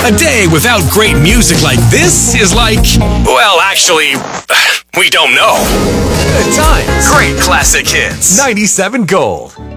A day without great music like this is like, well, actually, we don't know. Good times. Great classic hits. 97 Gold.